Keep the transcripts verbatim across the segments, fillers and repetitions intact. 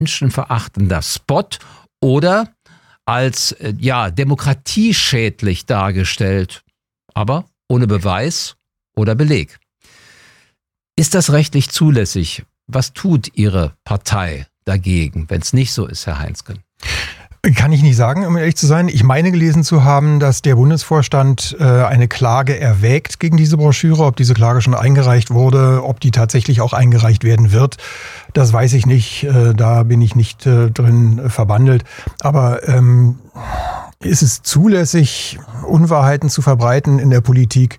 menschenverachtender Spot oder als ja, demokratieschädlich dargestellt, aber ohne Beweis oder Beleg. Ist das rechtlich zulässig? Was tut Ihre Partei dagegen, wenn es nicht so ist, Herr Heinzgen? Kann ich nicht sagen, um ehrlich zu sein. Ich meine gelesen zu haben, dass der Bundesvorstand äh, eine Klage erwägt gegen diese Broschüre. Ob diese Klage schon eingereicht wurde, ob die tatsächlich auch eingereicht werden wird, das weiß ich nicht. Äh, da bin ich nicht äh, drin verbandelt. Aber ähm, ist es zulässig, Unwahrheiten zu verbreiten in der Politik?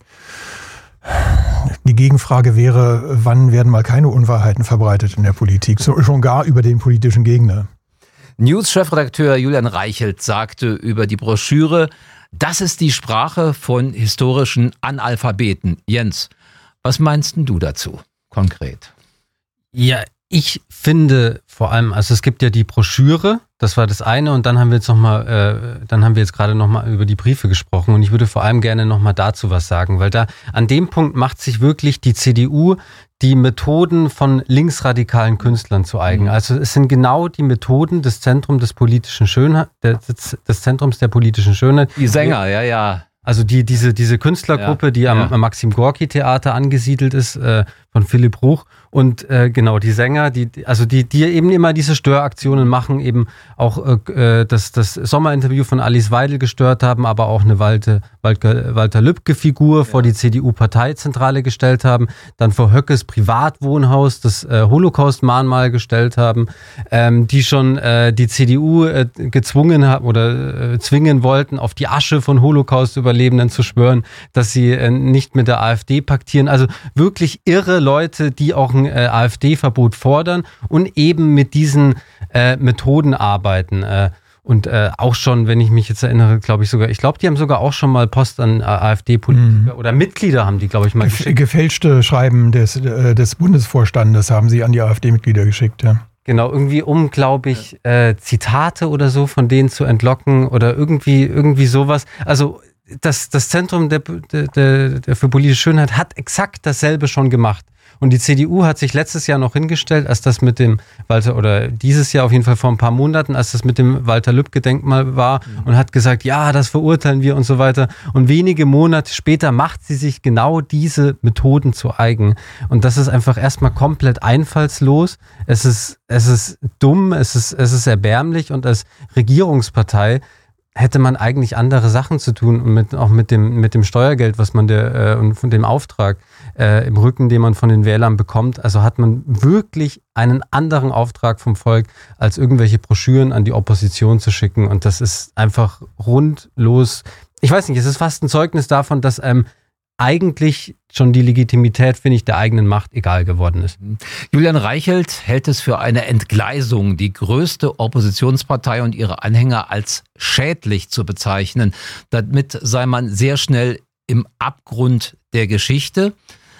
Die Gegenfrage wäre, wann werden mal keine Unwahrheiten verbreitet in der Politik? So, schon gar über den politischen Gegner. News-Chefredakteur Julian Reichelt sagte über die Broschüre, das ist die Sprache von historischen Analphabeten. Jens, was meinst denn du dazu konkret? Ja, ich finde vor allem, also es gibt ja die Broschüre, das war das eine, und dann haben wir jetzt noch mal, äh, dann haben wir jetzt gerade noch mal über die Briefe gesprochen, und ich würde vor allem gerne noch mal dazu was sagen, weil da an dem Punkt macht sich wirklich die C D U die Methoden von linksradikalen Künstlern zu eigen. Also es sind genau die Methoden des Zentrums des politischen Schönheit, des, des Zentrums der politischen Schönheit. Die Sänger, ja, ja. Also die diese diese Künstlergruppe, ja, die am, ja. am Maxim Gorki Theater angesiedelt ist, äh, von Philipp Ruch, und äh, genau die Sänger, die also die die eben immer diese Störaktionen machen, eben auch äh, das das Sommerinterview von Alice Weidel gestört haben, aber auch eine Walter Walter, Walter Lübcke-Figur ja. vor die C D U-Parteizentrale gestellt haben, dann vor Höckes Privatwohnhaus das äh, Holocaust-Mahnmal gestellt haben, ähm, die schon äh, die C D U äh, gezwungen haben oder äh, zwingen wollten, auf die Asche von Holocaust-Überlebenden zu schwören, dass sie äh, nicht mit der AfD paktieren. Also wirklich irre Leute, die auch ein äh, AfD-Verbot fordern und eben mit diesen äh, Methoden arbeiten. Äh, und äh, auch schon, wenn ich mich jetzt erinnere, glaube ich sogar, ich glaube, die haben sogar auch schon mal Post an äh, AfD-Politiker mhm. oder Mitglieder haben die, glaube ich, mal Gef- geschickt. Gefälschte Schreiben des, äh, des Bundesvorstandes haben sie an die AfD-Mitglieder geschickt, ja. Genau, irgendwie um, glaube ich, äh, Zitate oder so von denen zu entlocken oder irgendwie irgendwie sowas. Also das, das Zentrum der, der, der, der für politische Schönheit hat exakt dasselbe schon gemacht. Und die C D U hat sich letztes Jahr noch hingestellt, als das mit dem Walter, oder dieses Jahr auf jeden Fall vor ein paar Monaten, als das mit dem Walter Lübcke-Denkmal war, mhm. und hat gesagt, ja, das verurteilen wir und so weiter. Und wenige Monate später macht sie sich genau diese Methoden zu eigen. Und das ist einfach erstmal komplett einfallslos. Es ist, es ist dumm, es ist, es ist erbärmlich, und als Regierungspartei hätte man eigentlich andere Sachen zu tun, und mit, auch mit dem, mit dem Steuergeld, was man der, äh, und von dem Auftrag äh, im Rücken, den man von den Wählern bekommt. Also hat man wirklich einen anderen Auftrag vom Volk, als irgendwelche Broschüren an die Opposition zu schicken. Und das ist einfach rundlos. Ich weiß nicht, es ist fast ein Zeugnis davon, dass ähm, eigentlich schon die Legitimität, finde ich, der eigenen Macht egal geworden ist. Julian Reichelt hält es für eine Entgleisung, die größte Oppositionspartei und ihre Anhänger als schädlich zu bezeichnen. Damit sei man sehr schnell im Abgrund der Geschichte.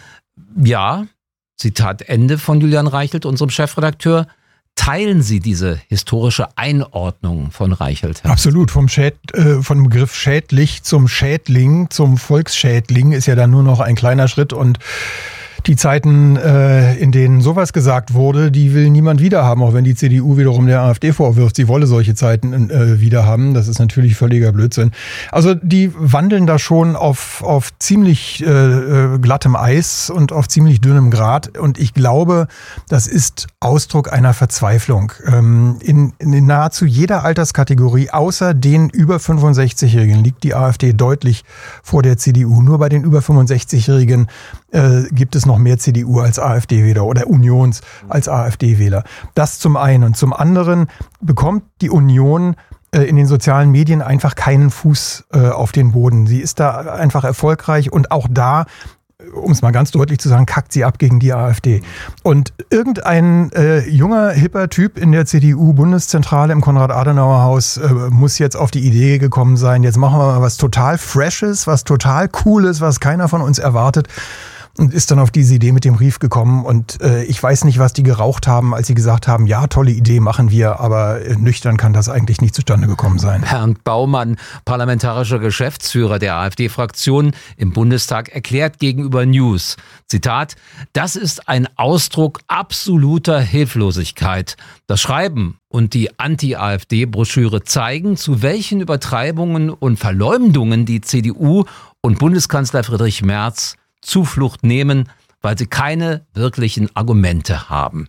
Ja, Zitat Ende von Julian Reichelt, unserem Chefredakteur. Teilen Sie diese historische Einordnung von Reichelt? Absolut. Vom, Schäd, äh, vom Begriff schädlich zum Schädling, zum Volksschädling ist ja dann nur noch ein kleiner Schritt, und die Zeiten, äh, in denen sowas gesagt wurde, die will niemand wiederhaben, auch wenn die C D U wiederum der AfD vorwirft, sie wolle solche Zeiten äh, wiederhaben. Das ist natürlich völliger Blödsinn. Also die wandeln da schon auf, auf ziemlich äh, glattem Eis und auf ziemlich dünnem Grat, und ich glaube, das ist Ausdruck einer Verzweiflung. Ähm, in, in nahezu jeder Alterskategorie, außer den über fünfundsechzigjährigen, liegt die AfD deutlich vor der C D U. Nur bei den über fünfundsechzigjährigen äh, gibt es noch mehr C D U als AfD-Wähler oder Unions als AfD-Wähler. Das zum einen. Und zum anderen bekommt die Union äh, in den sozialen Medien einfach keinen Fuß äh, auf den Boden. Sie ist da einfach erfolgreich, und auch da, um es mal ganz deutlich zu sagen, kackt sie ab gegen die AfD. Und irgendein äh, junger, hipper Typ in der C D U-Bundeszentrale im Konrad-Adenauer-Haus äh, muss jetzt auf die Idee gekommen sein, jetzt machen wir mal was total Freshes, was total Cooles, was keiner von uns erwartet. und ist dann auf diese Idee mit dem Brief gekommen. Und äh, ich weiß nicht, was die geraucht haben, als sie gesagt haben, ja, tolle Idee, machen wir, aber äh, nüchtern kann das eigentlich nicht zustande gekommen sein. Bernd Baumann, parlamentarischer Geschäftsführer der AfD-Fraktion im Bundestag, erklärt gegenüber News, Zitat, das ist ein Ausdruck absoluter Hilflosigkeit. Das Schreiben und die Anti-AfD-Broschüre zeigen, zu welchen Übertreibungen und Verleumdungen die C D U und Bundeskanzler Friedrich Merz Zuflucht nehmen, weil sie keine wirklichen Argumente haben.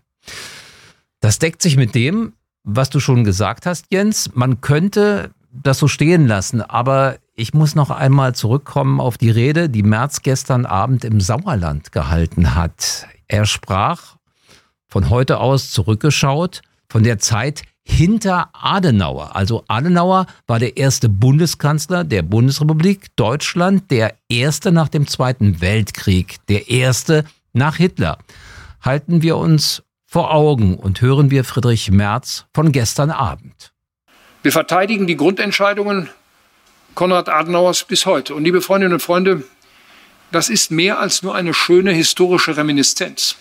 Das deckt sich mit dem, was du schon gesagt hast, Jens. Man könnte das so stehen lassen, aber ich muss noch einmal zurückkommen auf die Rede, die Merz gestern Abend im Sauerland gehalten hat. Er sprach, von heute aus zurückgeschaut, von der Zeit hinter Adenauer. Also Adenauer war der erste Bundeskanzler der Bundesrepublik Deutschland, der erste nach dem Zweiten Weltkrieg, der erste nach Hitler. Halten wir uns vor Augen und hören wir Friedrich Merz von gestern Abend. Wir verteidigen die Grundentscheidungen Konrad Adenauers bis heute. Und liebe Freundinnen und Freunde, das ist mehr als nur eine schöne historische Reminiszenz.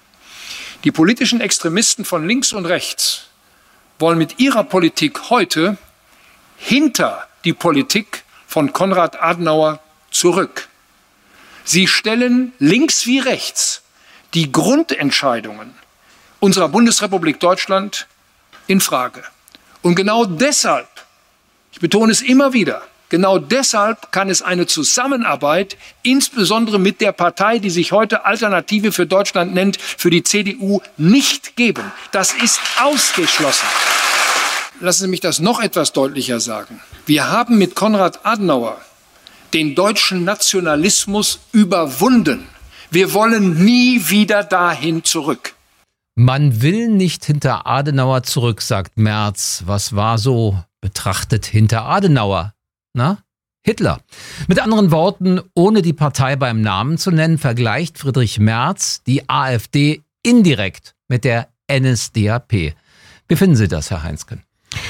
Die politischen Extremisten von links und rechts wollen mit ihrer Politik heute hinter die Politik von Konrad Adenauer zurück. Sie stellen links wie rechts die Grundentscheidungen unserer Bundesrepublik Deutschland in Frage. Und genau deshalb, ich betone es immer wieder, genau deshalb kann es eine Zusammenarbeit, insbesondere mit der Partei, die sich heute Alternative für Deutschland nennt, für die C D U nicht geben. Das ist ausgeschlossen. Lassen Sie mich das noch etwas deutlicher sagen. Wir haben mit Konrad Adenauer den deutschen Nationalismus überwunden. Wir wollen nie wieder dahin zurück. Man will nicht hinter Adenauer zurück, sagt Merz. Was war so betrachtet hinter Adenauer? Na? Hitler. Mit anderen Worten, ohne die Partei beim Namen zu nennen, vergleicht Friedrich Merz die AfD indirekt mit der N S D A P. Wie finden Sie das, Herr Heinsken?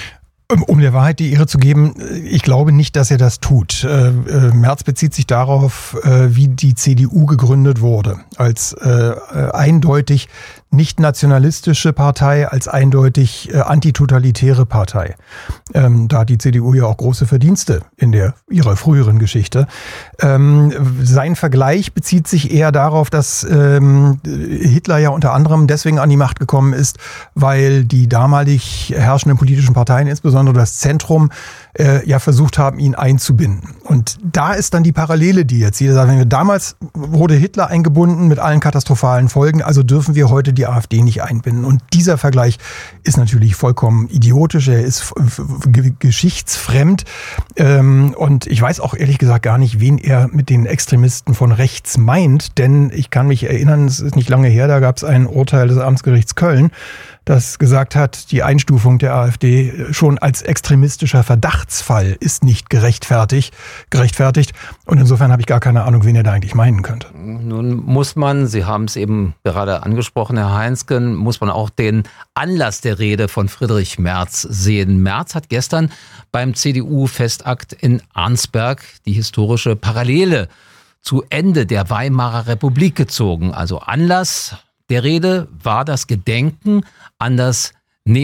Um der Wahrheit die Ehre zu geben, ich glaube nicht, dass er das tut. Äh, äh, Merz bezieht sich darauf, äh, wie die C D U gegründet wurde. Als äh, eindeutig nicht nationalistische Partei, als eindeutig äh, antitotalitäre Partei. Ähm, da hat die C D U ja auch große Verdienste in der ihrer früheren Geschichte. Ähm, sein Vergleich bezieht sich eher darauf, dass ähm, Hitler ja unter anderem deswegen an die Macht gekommen ist, weil die damalig herrschenden politischen Parteien, insbesondere das Zentrum, äh, ja versucht haben, ihn einzubinden. Und da ist dann die Parallele, die jetzt jeder sagt, damals wurde Hitler eingebunden mit allen katastrophalen Folgen, also dürfen wir heute die AfD nicht einbinden. Und dieser Vergleich ist natürlich vollkommen idiotisch, er ist geschichtsfremd. Ähm, und ich weiß auch ehrlich gesagt gar nicht, wen er mit den Extremisten von rechts meint, denn ich kann mich erinnern, es ist nicht lange her, da gab es ein Urteil des Amtsgerichts Köln, das gesagt hat, die Einstufung der AfD schon als extremistischer Verdachtsfall ist nicht gerechtfertigt. gerechtfertigt. Und insofern habe ich gar keine Ahnung, wen er da eigentlich meinen könnte. Nun muss man, Sie haben es eben gerade angesprochen, Herr Heinsken, muss man auch den Anlass der Rede von Friedrich Merz sehen. Merz hat gestern beim C D U-Festakt in Arnsberg die historische Parallele zu Ende der Weimarer Republik gezogen. Also Anlass der Rede war das Gedenken an das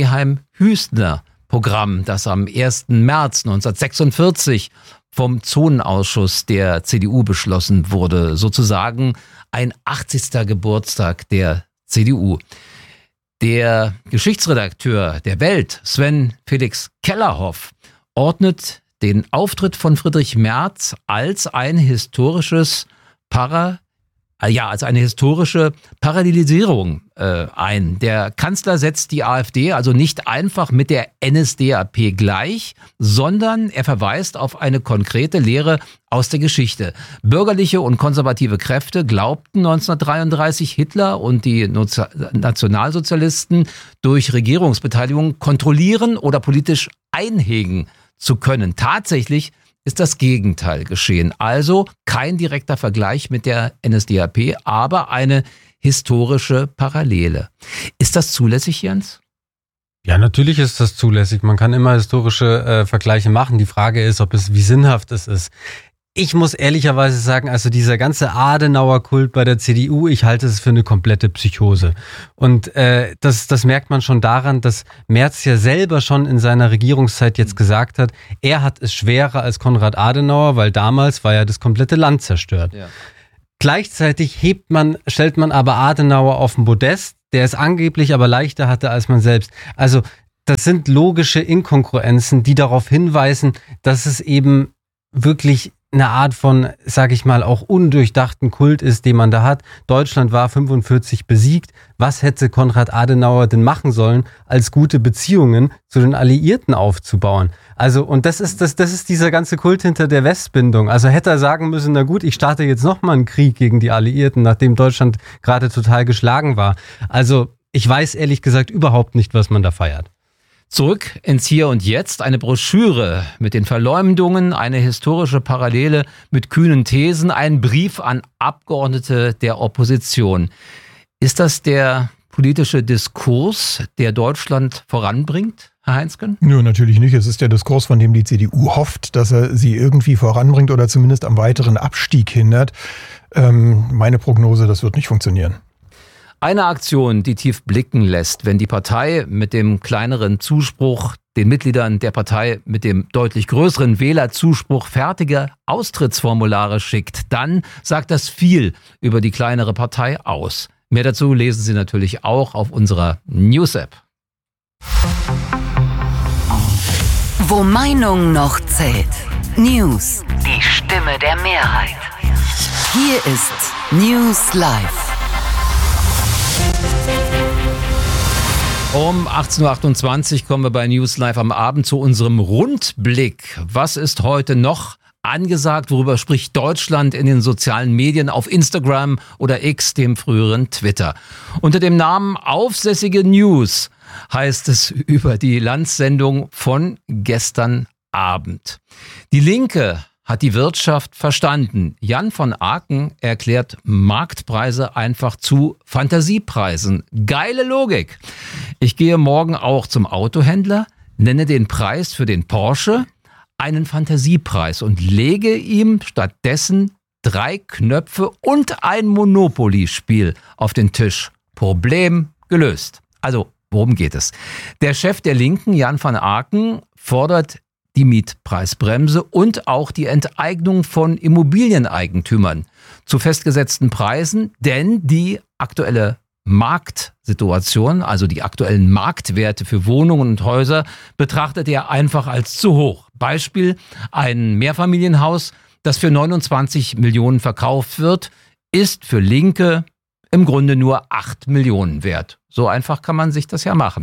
Neheim-Hüstner-Programm, das am ersten März neunzehnhundertsechsundvierzig vom Zonenausschuss der C D U beschlossen wurde. Sozusagen ein achtzigsten Geburtstag der C D U. Der Geschichtsredakteur der Welt, Sven Felix Kellerhoff, ordnet den Auftritt von Friedrich Merz als ein historisches Para Ja, als eine historische Parallelisierung äh, ein. Der Kanzler setzt die AfD also nicht einfach mit der N S D A P gleich, sondern er verweist auf eine konkrete Lehre aus der Geschichte. Bürgerliche und konservative Kräfte glaubten neunzehnhundertdreiunddreißig Hitler und die Nationalsozialisten durch Regierungsbeteiligung kontrollieren oder politisch einhegen zu können. Tatsächlich ist das Gegenteil geschehen. Also kein direkter Vergleich mit der N S D A P, aber eine historische Parallele. Ist das zulässig, Jens? Ja, natürlich ist das zulässig. Man kann immer historische äh, Vergleiche machen. Die Frage ist, ob es wie sinnhaft es ist. ich muss ehrlicherweise sagen, also dieser ganze Adenauer-Kult bei der C D U, ich halte es für eine komplette Psychose. Und äh, das, das merkt man schon daran, dass Merz ja selber schon in seiner Regierungszeit jetzt gesagt hat, er hat es schwerer als Konrad Adenauer, weil damals war ja das komplette Land zerstört. Ja. Gleichzeitig hebt man, stellt man aber Adenauer auf den Podest, der es angeblich aber leichter hatte als man selbst. Also das sind logische Inkongruenzen, die darauf hinweisen, dass es eben wirklich eine Art von, sag ich mal, auch undurchdachten Kult ist, den man da hat. Deutschland war fünfundvierzig besiegt. Was hätte Konrad Adenauer denn machen sollen, als gute Beziehungen zu den Alliierten aufzubauen? Also, und das ist das, das ist dieser ganze Kult hinter der Westbindung. Also hätte er sagen müssen, na gut, ich starte jetzt nochmal einen Krieg gegen die Alliierten, nachdem Deutschland gerade total geschlagen war. Also, ich weiß ehrlich gesagt überhaupt nicht, was man da feiert. Zurück ins Hier und Jetzt, eine Broschüre mit den Verleumdungen, eine historische Parallele mit kühnen Thesen, ein Brief an Abgeordnete der Opposition. Ist das der politische Diskurs, der Deutschland voranbringt, Herr Heinzgen? Nö, natürlich nicht. Es ist der Diskurs, von dem die C D U hofft, dass er sie irgendwie voranbringt oder zumindest am weiteren Abstieg hindert. Ähm, meine Prognose, das wird nicht funktionieren. Eine Aktion, die tief blicken lässt, wenn die Partei mit dem kleineren Zuspruch, den Mitgliedern der Partei mit dem deutlich größeren Wählerzuspruch fertige Austrittsformulare schickt, dann sagt das viel über die kleinere Partei aus. Mehr dazu lesen Sie natürlich auch auf unserer News-App. Wo Meinung noch zählt. News, die Stimme der Mehrheit. Hier ist News Live. Um achtzehn Uhr achtundzwanzig kommen wir bei News Live am Abend zu unserem Rundblick. Was ist heute noch angesagt? Worüber spricht Deutschland in den sozialen Medien auf Instagram oder X, dem früheren Twitter? Unter dem Namen Aufsässige News heißt es über die Landssendung von gestern Abend. Die Linke hat die Wirtschaft verstanden. Jan von Aken erklärt Marktpreise einfach zu Fantasiepreisen. Geile Logik. Ich gehe morgen auch zum Autohändler, nenne den Preis für den Porsche, einen Fantasiepreis und lege ihm stattdessen drei Knöpfe und ein Monopoly-Spiel auf den Tisch. Problem gelöst. Also, worum geht es? Der Chef der Linken, Jan van Aken, fordert die Mietpreisbremse und auch die Enteignung von Immobilieneigentümern zu festgesetzten Preisen, denn die aktuelle Marktsituation, also die aktuellen Marktwerte für Wohnungen und Häuser, betrachtet er einfach als zu hoch. Beispiel: ein Mehrfamilienhaus, das für neunundzwanzig Millionen verkauft wird, ist für Linke im Grunde nur acht Millionen wert. So einfach kann man sich das ja machen.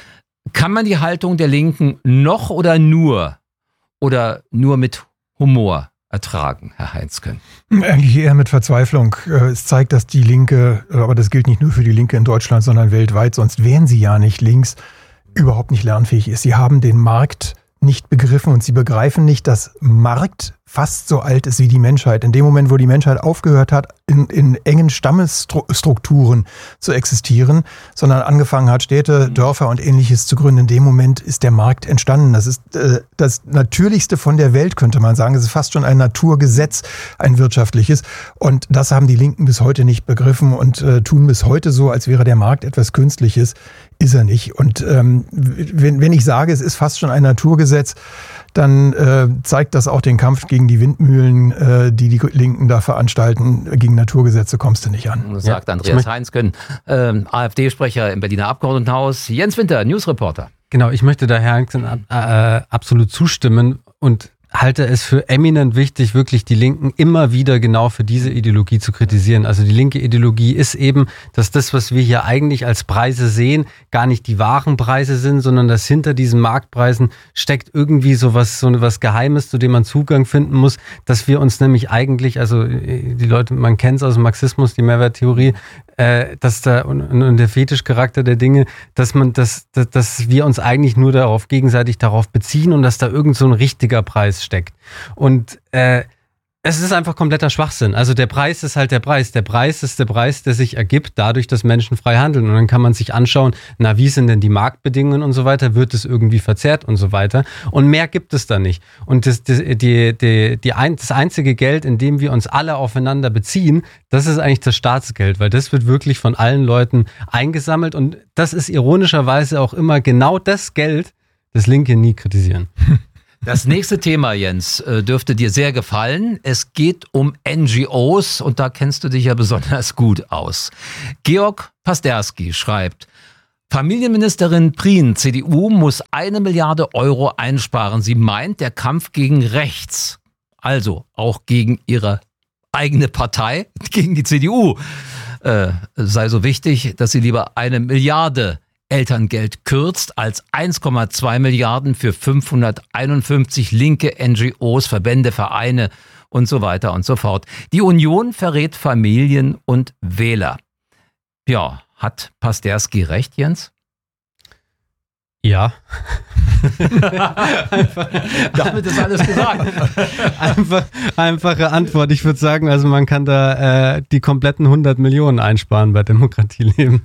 Kann man die Haltung der Linken noch oder nur oder nur mit Humor ertragen, Herr Heinzgen? Eigentlich eher mit Verzweiflung. Es zeigt, dass die Linke, aber das gilt nicht nur für die Linke in Deutschland, sondern weltweit, sonst wären sie ja nicht links, überhaupt nicht lernfähig ist. Sie haben den Markt nicht begriffen und sie begreifen nicht, dass Markt fast so alt ist wie die Menschheit. In dem Moment, wo die Menschheit aufgehört hat, in, in engen Stammesstrukturen zu existieren, sondern angefangen hat, Städte, Dörfer und Ähnliches zu gründen, in dem Moment ist der Markt entstanden. Das ist äh, das Natürlichste von der Welt, könnte man sagen. Es ist fast schon ein Naturgesetz, ein wirtschaftliches. Und das haben die Linken bis heute nicht begriffen und äh, tun bis heute so, als wäre der Markt etwas Künstliches. Ist er nicht. Und ähm, wenn, wenn ich sage, es ist fast schon ein Naturgesetz, dann äh, zeigt das auch den Kampf gegen die Windmühlen, äh, die die Linken da veranstalten. Gegen Naturgesetze kommst du nicht an. Sagt ja, Andreas Heinzgen, äh, AfD-Sprecher im Berliner Abgeordnetenhaus. Jens Winter, Newsreporter. Genau, ich möchte da Herrn Heinzgen äh, absolut zustimmen und halte es für eminent wichtig, wirklich die Linken immer wieder genau für diese Ideologie zu kritisieren. Also die linke Ideologie ist eben, dass das, was wir hier eigentlich als Preise sehen, gar nicht die wahren Preise sind, sondern dass hinter diesen Marktpreisen steckt irgendwie sowas, so was Geheimes, zu dem man Zugang finden muss, dass wir uns nämlich eigentlich, also die Leute, man kennt es aus dem Marxismus, die Mehrwerttheorie, äh, dass da und, und der Fetischcharakter der Dinge, dass man, dass, dass, dass wir uns eigentlich nur darauf gegenseitig darauf beziehen und dass da irgend so ein richtiger Preis steckt. Und äh, Es ist einfach kompletter Schwachsinn. Also der Preis ist halt der Preis. Der Preis ist der Preis, der sich ergibt dadurch, dass Menschen frei handeln. Und dann kann man sich anschauen, na, wie sind denn die Marktbedingungen und so weiter? Wird es irgendwie verzerrt und so weiter? Und mehr gibt es da nicht. Und das, das, die, die, die ein, das einzige Geld, in dem wir uns alle aufeinander beziehen, das ist eigentlich das Staatsgeld, weil das wird wirklich von allen Leuten eingesammelt. Und das ist ironischerweise auch immer genau das Geld, das Linke nie kritisieren. Das nächste Thema, Jens, dürfte dir sehr gefallen. Es geht um N G Os und da kennst du dich ja besonders gut aus. Georg Pasterski schreibt, Familienministerin Prien, C D U, muss eine Milliarde Euro einsparen. Sie meint, der Kampf gegen rechts, also auch gegen ihre eigene Partei, gegen die C D U, äh, sei so wichtig, dass sie lieber eine Milliarde Elterngeld kürzt, als eins Komma zwei Milliarden für fünfhunderteinundfünfzig linke N G Os, Verbände, Vereine und so weiter und so fort. Die Union verrät Familien und Wähler. Ja, hat Pasterski recht, Jens? Ja. Einfach, damit ist alles gesagt. Einfach, einfache Antwort. Ich würde sagen, also man kann da äh, die kompletten hundert Millionen einsparen bei Demokratieleben.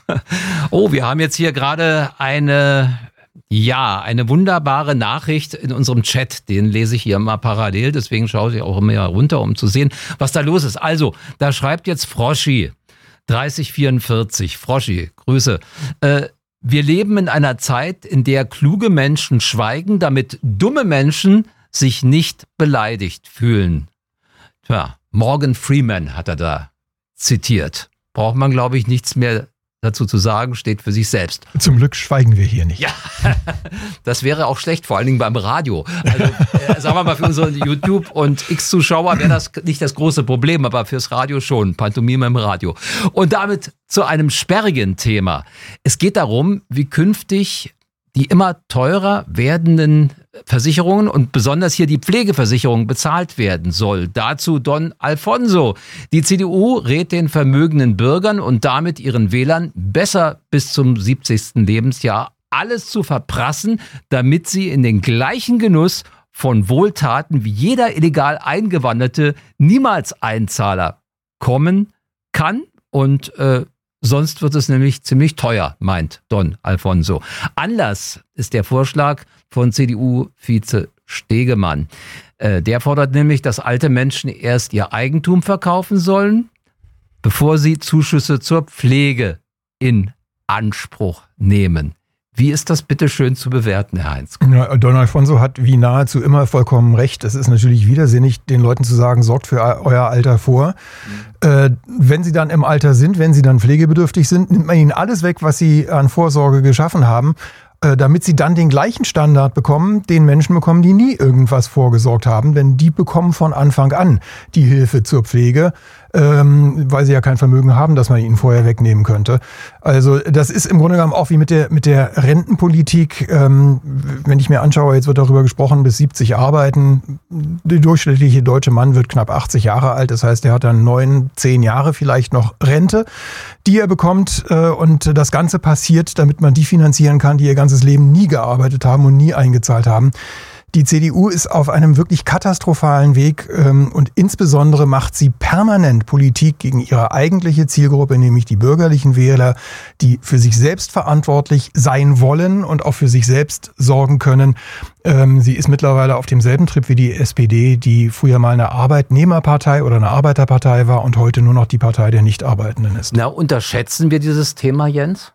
Oh, wir haben jetzt hier gerade eine, ja, eine wunderbare Nachricht in unserem Chat. Den lese ich hier mal parallel, deswegen schaue ich auch immer runter, um zu sehen, was da los ist. Also, da schreibt jetzt Froschi, dreißig vierundvierzig, Froschi, Grüße, äh, wir leben in einer Zeit, in der kluge Menschen schweigen, damit dumme Menschen sich nicht beleidigt fühlen. Tja, Morgan Freeman hat er da zitiert. Braucht man, glaube ich, nichts mehr dazu zu sagen, steht für sich selbst. Zum Glück schweigen wir hier nicht. Ja, das wäre auch schlecht, vor allen Dingen beim Radio. Also äh, sagen wir mal, für unsere YouTube- und X-Zuschauer wäre das nicht das große Problem, aber fürs Radio schon, Pantomime im Radio. Und damit zu einem sperrigen Thema. Es geht darum, wie künftig die immer teurer werdenden Versicherungen und besonders hier die Pflegeversicherung bezahlt werden soll. Dazu Don Alfonso. Die C D U rät den vermögenden Bürgern und damit ihren Wählern, besser bis zum siebzigsten Lebensjahr alles zu verprassen, damit sie in den gleichen Genuss von Wohltaten wie jeder illegal Eingewanderte niemals Einzahler kommen kann und äh, sonst wird es nämlich ziemlich teuer, meint Don Alfonso. Anlass ist der Vorschlag von C D U-Vize Stegemann. Äh, der fordert nämlich, dass alte Menschen erst ihr Eigentum verkaufen sollen, bevor sie Zuschüsse zur Pflege in Anspruch nehmen. Wie ist das bitte schön zu bewerten, Herr Heinz? Ja, Don Alfonso hat wie nahezu immer vollkommen recht. Es ist natürlich widersinnig, den Leuten zu sagen, sorgt für euer Alter vor. Mhm. Äh, wenn sie dann im Alter sind, wenn sie dann pflegebedürftig sind, nimmt man ihnen alles weg, was sie an Vorsorge geschaffen haben, äh, damit sie dann den gleichen Standard bekommen, den Menschen bekommen, die nie irgendwas vorgesorgt haben. Denn die bekommen von Anfang an die Hilfe zur Pflege, ähm, weil sie ja kein Vermögen haben, das man ihnen vorher wegnehmen könnte. Also das ist im Grunde genommen auch wie mit der mit der Rentenpolitik. Ähm, wenn ich mir anschaue, jetzt wird darüber gesprochen, bis siebzig arbeiten. Der durchschnittliche deutsche Mann wird knapp achtzig Jahre alt. Das heißt, er hat dann neun, zehn Jahre vielleicht noch Rente, die er bekommt. Äh, und das Ganze passiert, damit man die finanzieren kann, die ihr ganzes Leben nie gearbeitet haben und nie eingezahlt haben. Die C D U ist auf einem wirklich katastrophalen Weg ähm, und insbesondere macht sie permanent Politik gegen ihre eigentliche Zielgruppe, nämlich die bürgerlichen Wähler, die für sich selbst verantwortlich sein wollen und auch für sich selbst sorgen können. Ähm, sie ist mittlerweile auf demselben Trip wie die S P D, die früher mal eine Arbeitnehmerpartei oder eine Arbeiterpartei war und heute nur noch die Partei der Nichtarbeitenden ist. Na, unterschätzen wir dieses Thema, Jens?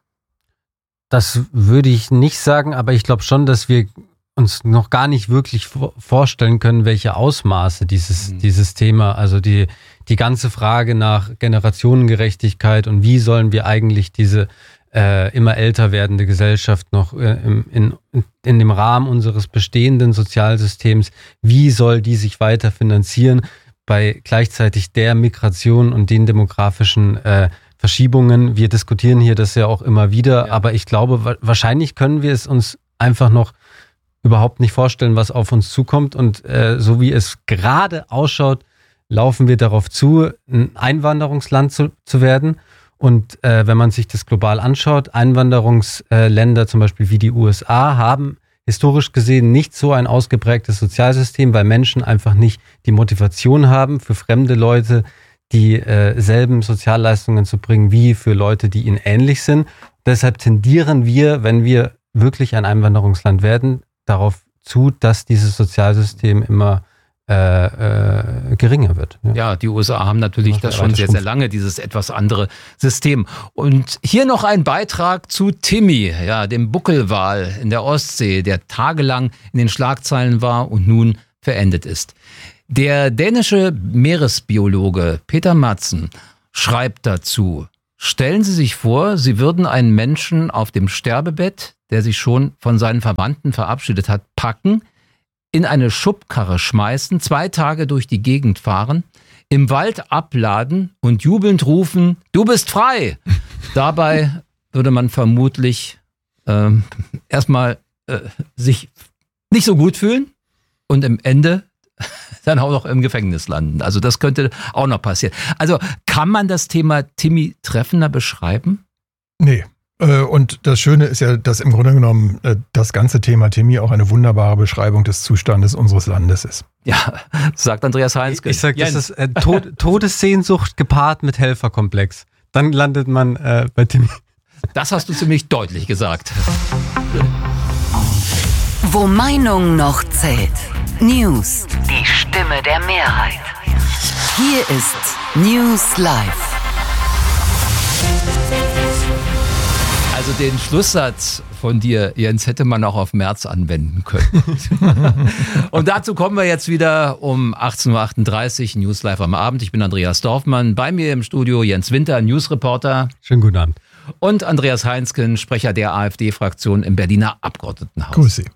Das würde ich nicht sagen, aber ich glaube schon, dass wir uns noch gar nicht wirklich vorstellen können, welche Ausmaße dieses, mhm. dieses Thema, also die, die ganze Frage nach Generationengerechtigkeit und wie sollen wir eigentlich diese äh, immer älter werdende Gesellschaft noch äh, in, in, in dem Rahmen unseres bestehenden Sozialsystems, wie soll die sich weiter finanzieren bei gleichzeitig der Migration und den demografischen äh, Verschiebungen. Wir diskutieren hier das ja auch immer wieder, ja. Aber ich glaube, wa- wahrscheinlich können wir es uns einfach noch überhaupt nicht vorstellen, was auf uns zukommt. Und äh, so wie es gerade ausschaut, laufen wir darauf zu, ein Einwanderungsland zu, zu werden. Und äh, wenn man sich das global anschaut, Einwanderungsländer zum Beispiel wie die U S A haben historisch gesehen nicht so ein ausgeprägtes Sozialsystem, weil Menschen einfach nicht die Motivation haben, für fremde Leute die äh, selben Sozialleistungen zu bringen, wie für Leute, die ihnen ähnlich sind. Deshalb tendieren wir, wenn wir wirklich ein Einwanderungsland werden, darauf zu, dass dieses Sozialsystem immer Äh, äh, geringer wird. Ja. ja, die U S A haben natürlich das schon sehr, sehr lange, dieses etwas andere System. Und hier noch ein Beitrag zu Timmy, ja, dem Buckelwal in der Ostsee, der tagelang in den Schlagzeilen war und nun verendet ist. Der dänische Meeresbiologe Peter Madsen schreibt dazu: Stellen Sie sich vor, Sie würden einen Menschen auf dem Sterbebett, der sich schon von seinen Verwandten verabschiedet hat, packen, in eine Schubkarre schmeißen, zwei Tage durch die Gegend fahren, im Wald abladen und jubelnd rufen, du bist frei. Dabei würde man vermutlich ähm, erstmal äh, sich nicht so gut fühlen und im Ende dann auch noch im Gefängnis landen. Also das könnte auch noch passieren. Also kann man das Thema Timmy treffender beschreiben? Nee. Und das Schöne ist ja, dass im Grunde genommen das ganze Thema Timmy auch eine wunderbare Beschreibung des Zustandes unseres Landes ist. Ja, sagt Andreas Heinzke. Ich, ich sag, das ist äh, Tod, Todessehnsucht gepaart mit Helferkomplex. Dann landet man äh, bei Timmy. Das hast du ziemlich deutlich gesagt. Wo Meinung noch zählt. News. Die Stimme der Mehrheit. Hier ist News Live. Also den Schlusssatz von dir, Jens, hätte man auch auf März anwenden können. Und dazu kommen wir jetzt wieder um achtzehn Uhr achtunddreißig, News Live am Abend. Ich bin Andreas Dorfmann, bei mir im Studio Jens Winter, Newsreporter. Schönen guten Abend. Und Andreas Heinzken, Sprecher der AfD-Fraktion im Berliner Abgeordnetenhaus. Grüß Sie.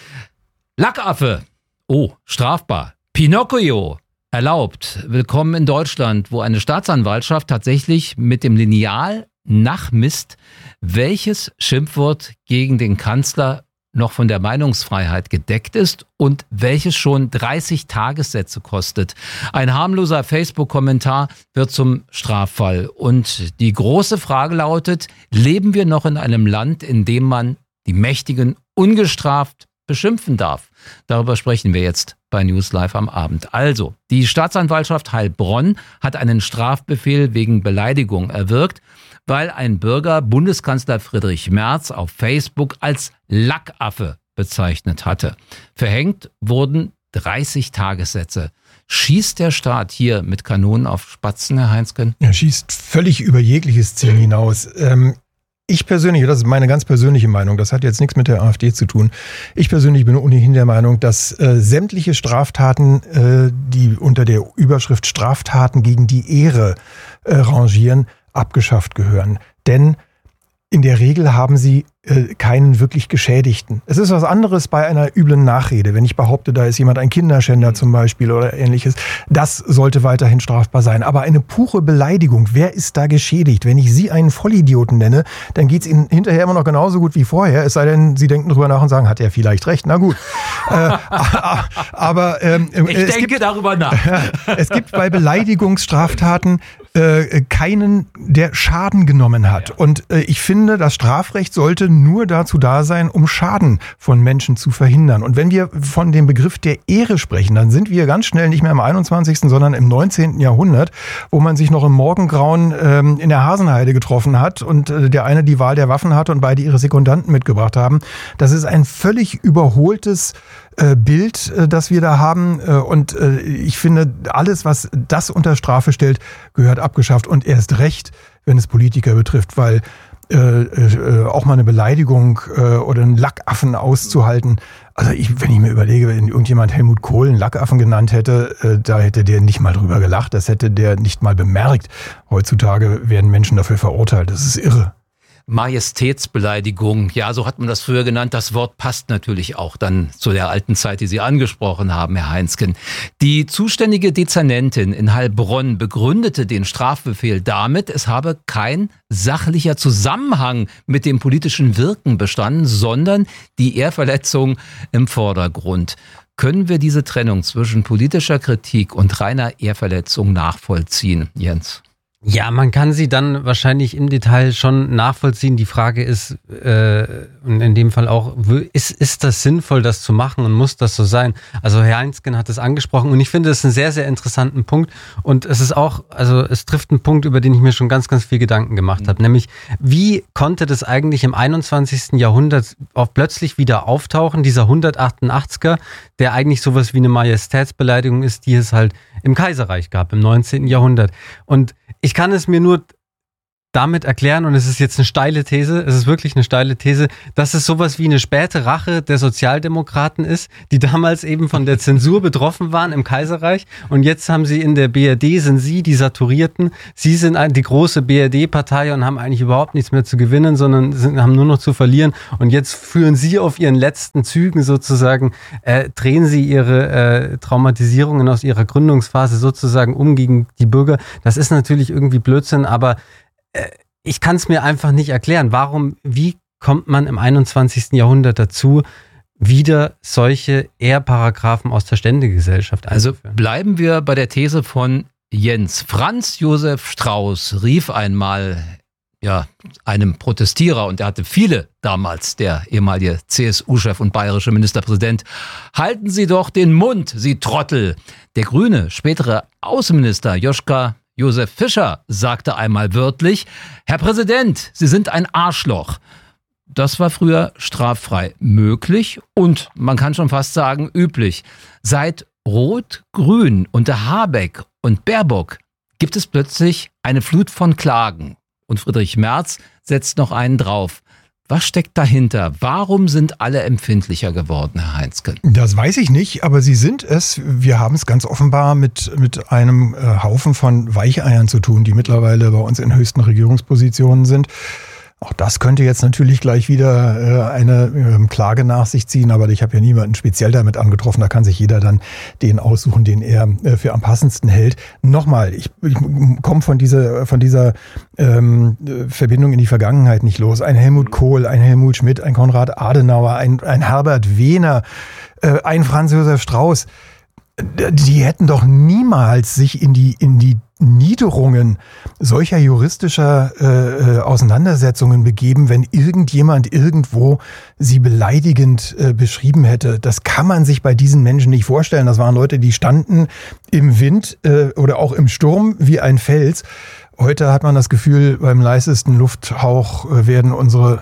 Lackaffe, oh, strafbar. Pinocchio, erlaubt. Willkommen in Deutschland, wo eine Staatsanwaltschaft tatsächlich mit dem Lineal nachmisst, welches Schimpfwort gegen den Kanzler noch von der Meinungsfreiheit gedeckt ist und welches schon dreißig Tagessätze kostet. Ein harmloser Facebook-Kommentar wird zum Straffall. Und die große Frage lautet, leben wir noch in einem Land, in dem man die Mächtigen ungestraft beschimpfen darf? Darüber sprechen wir jetzt bei News Live am Abend. Also, die Staatsanwaltschaft Heilbronn hat einen Strafbefehl wegen Beleidigung erwirkt, weil ein Bürger Bundeskanzler Friedrich Merz auf Facebook als Lackaffe bezeichnet hatte. Verhängt wurden dreißig Tagessätze. Schießt der Staat hier mit Kanonen auf Spatzen, Herr Heinzken? Er schießt völlig über jegliches Ziel hinaus. Ähm, ich persönlich, das ist meine ganz persönliche Meinung, das hat jetzt nichts mit der AfD zu tun. Ich persönlich bin ohnehin der Meinung, dass äh, sämtliche Straftaten, äh, die unter der Überschrift Straftaten gegen die Ehre äh, rangieren, abgeschafft gehören. Denn in der Regel haben sie äh, keinen wirklich Geschädigten. Es ist was anderes bei einer üblen Nachrede. Wenn ich behaupte, da ist jemand ein Kinderschänder zum Beispiel oder ähnliches, das sollte weiterhin strafbar sein. Aber eine pure Beleidigung, wer ist da geschädigt? Wenn ich Sie einen Vollidioten nenne, dann geht's Ihnen hinterher immer noch genauso gut wie vorher. Es sei denn, Sie denken drüber nach und sagen, hat er vielleicht recht? Na gut. äh, aber ähm, ich es denke gibt, darüber nach. Es gibt bei Beleidigungsstraftaten äh, keinen, der Schaden genommen hat. Ja. Und äh, ich finde, das Strafrecht sollte nur dazu da sein, um Schaden von Menschen zu verhindern. Und wenn wir von dem Begriff der Ehre sprechen, dann sind wir ganz schnell nicht mehr im einundzwanzigsten, sondern im neunzehnten Jahrhundert, wo man sich noch im Morgengrauen ähm, in der Hasenheide getroffen hat und äh, der eine die Wahl der Waffen hatte und beide ihre Sekundanten mitgebracht haben. Das ist ein völlig überholtes äh, Bild, äh, das wir da haben. Äh, und äh, ich finde, alles, was das unter Strafe stellt, gehört abgeschafft. Und erst recht, wenn es Politiker betrifft, weil Äh, äh, auch mal eine Beleidigung äh, oder einen Lackaffen auszuhalten. Also ich, wenn ich mir überlege, wenn irgendjemand Helmut Kohl einen Lackaffen genannt hätte, äh, da hätte der nicht mal drüber gelacht, das hätte der nicht mal bemerkt. Heutzutage werden Menschen dafür verurteilt, das ist irre. Majestätsbeleidigung, ja, so hat man das früher genannt. Das Wort passt natürlich auch dann zu der alten Zeit, die Sie angesprochen haben, Herr Heinzken. Die zuständige Dezernentin in Heilbronn begründete den Strafbefehl damit, es habe kein sachlicher Zusammenhang mit dem politischen Wirken bestanden, sondern die Ehrverletzung im Vordergrund. Können wir diese Trennung zwischen politischer Kritik und reiner Ehrverletzung nachvollziehen, Jens? Ja, man kann sie dann wahrscheinlich im Detail schon nachvollziehen. Die Frage ist, äh, und in dem Fall auch, ist, ist das sinnvoll, das zu machen und muss das so sein? Also Herr Heinsken hat es angesprochen und ich finde, das ist ein sehr, sehr interessanten Punkt und es ist auch, also es trifft einen Punkt, über den ich mir schon ganz, ganz viel Gedanken gemacht habe, nämlich wie konnte das eigentlich im einundzwanzigsten Jahrhundert auch plötzlich wieder auftauchen, dieser hundertachtundachtziger, der eigentlich sowas wie eine Majestätsbeleidigung ist, die es halt im Kaiserreich gab, im neunzehnten Jahrhundert. Und ich kann es mir nur damit erklären, und es ist jetzt eine steile These, es ist wirklich eine steile These, dass es sowas wie eine späte Rache der Sozialdemokraten ist, die damals eben von der Zensur betroffen waren im Kaiserreich und jetzt haben sie in der B R D, sind sie die Saturierten, sie sind die große B R D-Partei und haben eigentlich überhaupt nichts mehr zu gewinnen, sondern sind, haben nur noch zu verlieren und jetzt führen sie auf ihren letzten Zügen sozusagen, äh, drehen sie ihre äh, Traumatisierungen aus ihrer Gründungsphase sozusagen um gegen die Bürger. Das ist natürlich irgendwie Blödsinn, aber ich kann es mir einfach nicht erklären. Warum, wie kommt man im einundzwanzigsten Jahrhundert dazu, wieder solche Ehrparagraphen aus der Ständegesellschaft einzuführen? Also bleiben wir bei der These von Jens. Franz Josef Strauß rief einmal ja, einem Protestierer, und er hatte viele damals, der ehemalige C S U-Chef und bayerische Ministerpräsident, halten Sie doch den Mund, Sie Trottel. Der grüne, spätere Außenminister Joschka Josef Fischer sagte einmal wörtlich, Herr Präsident, Sie sind ein Arschloch. Das war früher straffrei möglich und man kann schon fast sagen üblich. Seit Rot-Grün unter Habeck und Baerbock gibt es plötzlich eine Flut von Klagen. Und Friedrich Merz setzt noch einen drauf. Was steckt dahinter? Warum sind alle empfindlicher geworden, Herr Heinsken? Das weiß ich nicht, aber sie sind es. Wir haben es ganz offenbar mit, mit einem äh, Haufen von Weicheiern zu tun, die mittlerweile bei uns in höchsten Regierungspositionen sind. Auch das könnte jetzt natürlich gleich wieder äh, eine äh, Klage nach sich ziehen, aber ich habe ja niemanden speziell damit angetroffen. Da kann sich jeder dann den aussuchen, den er äh, für am passendsten hält. Nochmal, ich, ich komme von dieser, von dieser ähm, Verbindung in die Vergangenheit nicht los. Ein Helmut Kohl, ein Helmut Schmidt, ein Konrad Adenauer, ein, ein Herbert Wehner, äh, ein Franz Josef Strauß. Die hätten doch niemals sich in die, in die Niederungen solcher juristischer äh, Auseinandersetzungen begeben, wenn irgendjemand irgendwo sie beleidigend äh, beschrieben hätte. Das kann man sich bei diesen Menschen nicht vorstellen. Das waren Leute, die standen im Wind äh, oder auch im Sturm wie ein Fels. Heute hat man das Gefühl, beim leisesten Lufthauch äh, werden unsere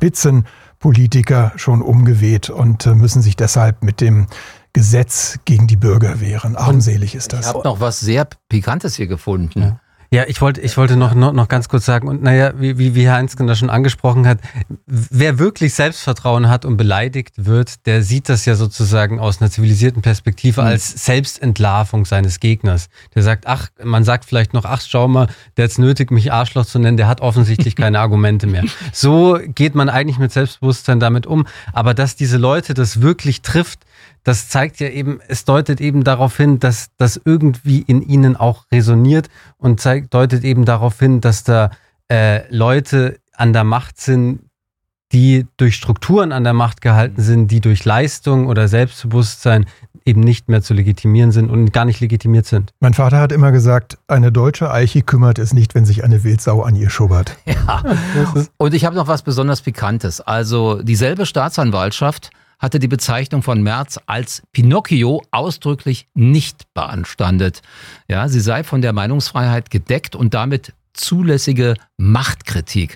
Spitzenpolitiker schon umgeweht und äh, müssen sich deshalb mit dem Gesetz gegen die Bürger wehren. Armselig ist das. Ich habe noch was sehr Pikantes hier gefunden. Ja. Ja, ich wollte, ich wollte noch, noch, noch ganz kurz sagen, und naja, wie, wie, wie Herr Heinsken das schon angesprochen hat, wer wirklich Selbstvertrauen hat und beleidigt wird, der sieht das ja sozusagen aus einer zivilisierten Perspektive als Selbstentlarvung seines Gegners. Der sagt, ach, man sagt vielleicht noch, ach, schau mal, der hat's nötig, mich Arschloch zu nennen, der hat offensichtlich keine Argumente mehr. So geht man eigentlich mit Selbstbewusstsein damit um. Aber dass diese Leute das wirklich trifft, das zeigt ja eben, es deutet eben darauf hin, dass das irgendwie in ihnen auch resoniert und zeigt, deutet eben darauf hin, dass da äh, Leute an der Macht sind, die durch Strukturen an der Macht gehalten sind, die durch Leistung oder Selbstbewusstsein eben nicht mehr zu legitimieren sind und gar nicht legitimiert sind. Mein Vater hat immer gesagt, eine deutsche Eiche kümmert es nicht, wenn sich eine Wildsau an ihr schubbert. Ja, und ich habe noch was besonders Pikantes. Also dieselbe Staatsanwaltschaft hatte die Bezeichnung von Merz als Pinocchio ausdrücklich nicht beanstandet. Ja, sie sei von der Meinungsfreiheit gedeckt und damit zulässige Machtkritik.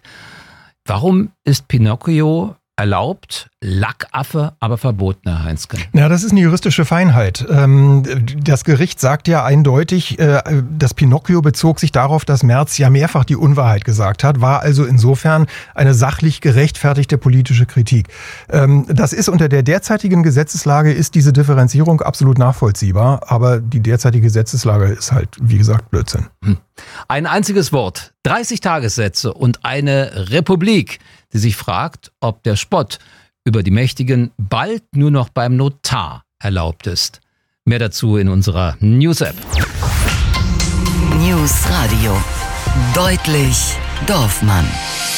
Warum ist Pinocchio erlaubt, Lackaffe, aber verboten, Herr Heinsken? Ja, das ist eine juristische Feinheit. Das Gericht sagt ja eindeutig, das Pinocchio bezog sich darauf, dass Merz ja mehrfach die Unwahrheit gesagt hat, war also insofern eine sachlich gerechtfertigte politische Kritik. Das ist unter der derzeitigen Gesetzeslage ist diese Differenzierung absolut nachvollziehbar, aber die derzeitige Gesetzeslage ist halt, wie gesagt, Blödsinn. Ein einziges Wort, dreißig Tagessätze und eine Republik, die sich fragt, ob der Spott über die Mächtigen bald nur noch beim Notar erlaubt ist. Mehr dazu in unserer News-App. News Radio. Deutlich Dorfmann.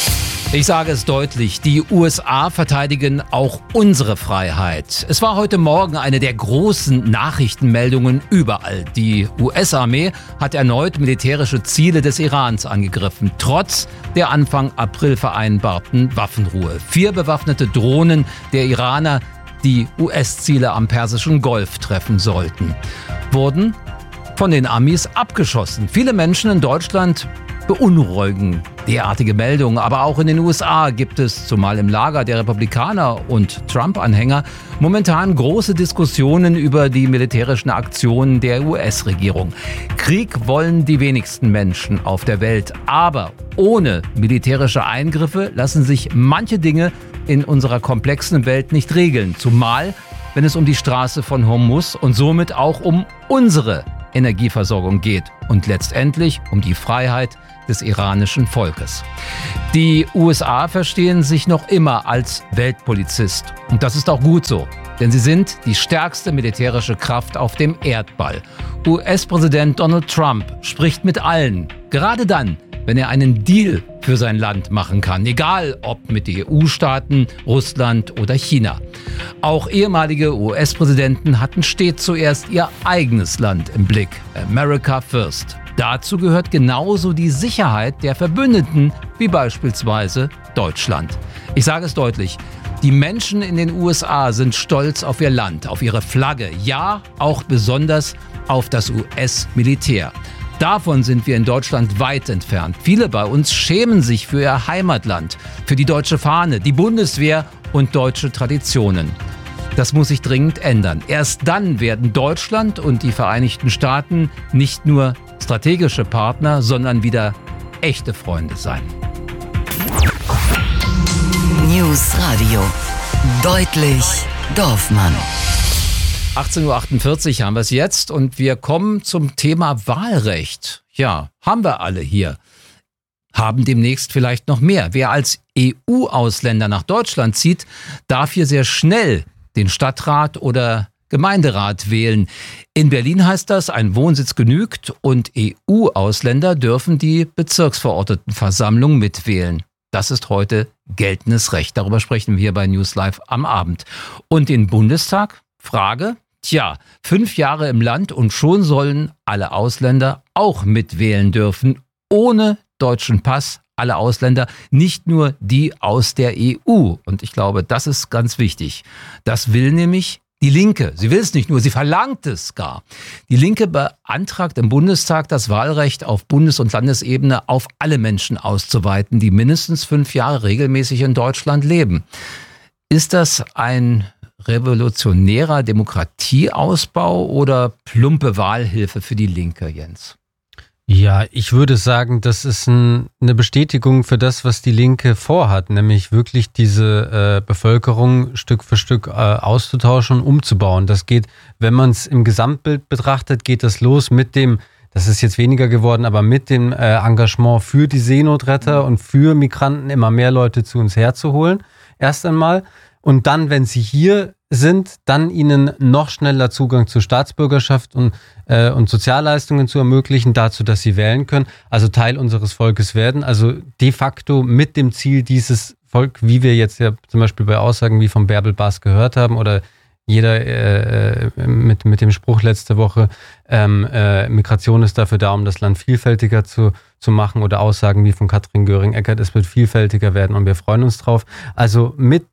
Ich sage es deutlich, die U S A verteidigen auch unsere Freiheit. Es war heute Morgen eine der großen Nachrichtenmeldungen überall. Die U S-Armee hat erneut militärische Ziele des Irans angegriffen, trotz der Anfang April vereinbarten Waffenruhe. Vier bewaffnete Drohnen der Iraner, die U S-Ziele am Persischen Golf treffen sollten, wurden von den Amis abgeschossen. Viele Menschen in Deutschland beunruhigen derartige Meldungen, aber auch in den U S A gibt es, zumal im Lager der Republikaner und Trump-Anhänger, momentan große Diskussionen über die militärischen Aktionen der U S-Regierung. Krieg wollen die wenigsten Menschen auf der Welt, aber ohne militärische Eingriffe lassen sich manche Dinge in unserer komplexen Welt nicht regeln, zumal wenn es um die Straße von Hormuz und somit auch um unsere Energieversorgung geht und letztendlich um die Freiheit des iranischen Volkes. Die U S A verstehen sich noch immer als Weltpolizist. Und das ist auch gut so, denn sie sind die stärkste militärische Kraft auf dem Erdball. U S-Präsident Donald Trump spricht mit allen, gerade dann, wenn er einen Deal für sein Land machen kann, egal ob mit E U-Staaten, Russland oder China. Auch ehemalige U S-Präsidenten hatten stets zuerst ihr eigenes Land im Blick. America first. Dazu gehört genauso die Sicherheit der Verbündeten, wie beispielsweise Deutschland. Ich sage es deutlich, die Menschen in den U S A sind stolz auf ihr Land, auf ihre Flagge, ja, auch besonders auf das U S-Militär. Davon sind wir in Deutschland weit entfernt. Viele bei uns schämen sich für ihr Heimatland, für die deutsche Fahne, die Bundeswehr und deutsche Traditionen. Das muss sich dringend ändern. Erst dann werden Deutschland und die Vereinigten Staaten nicht nur strategische Partner, sondern wieder echte Freunde sein. News Radio. Deutlich Dorfmann. achtzehn Uhr achtundvierzig haben wir es jetzt und wir kommen zum Thema Wahlrecht. Ja, haben wir alle hier. Haben demnächst vielleicht noch mehr. Wer als E U-Ausländer nach Deutschland zieht, darf hier sehr schnell den Stadtrat oder Gemeinderat wählen. In Berlin heißt das, ein Wohnsitz genügt und E U-Ausländer dürfen die Bezirksverordnetenversammlung mitwählen. Das ist heute geltendes Recht. Darüber sprechen wir bei News Live am Abend. Und den Bundestag? Frage? Tja, fünf Jahre im Land und schon sollen alle Ausländer auch mitwählen dürfen, ohne deutschen Pass. Alle Ausländer, nicht nur die aus der E U. Und ich glaube, das ist ganz wichtig. Das will nämlich die Linke. Sie will es nicht nur, sie verlangt es gar. Die Linke beantragt im Bundestag, das Wahlrecht auf Bundes- und Landesebene auf alle Menschen auszuweiten, die mindestens fünf Jahre regelmäßig in Deutschland leben. Ist das ein revolutionärer Demokratieausbau oder plumpe Wahlhilfe für die Linke, Jens? Ja, ich würde sagen, das ist ein, eine Bestätigung für das, was die Linke vorhat, nämlich wirklich diese äh, Bevölkerung Stück für Stück äh, auszutauschen und umzubauen. Das geht, wenn man es im Gesamtbild betrachtet, geht das los mit dem, das ist jetzt weniger geworden, aber mit dem äh, Engagement für die Seenotretter und für Migranten immer mehr Leute zu uns herzuholen, erst einmal. Und dann, wenn sie hier sind, dann ihnen noch schneller Zugang zur Staatsbürgerschaft und, äh, und Sozialleistungen zu ermöglichen, dazu, dass sie wählen können, also Teil unseres Volkes werden, also de facto mit dem Ziel, dieses Volk, wie wir jetzt ja zum Beispiel bei Aussagen wie von Bärbel Bas gehört haben oder jeder äh, mit, mit dem Spruch letzte Woche, ähm, äh, Migration ist dafür da, um das Land vielfältiger zu, zu machen oder Aussagen wie von Katrin Göring-Eckardt, es wird vielfältiger werden und wir freuen uns drauf. Also mit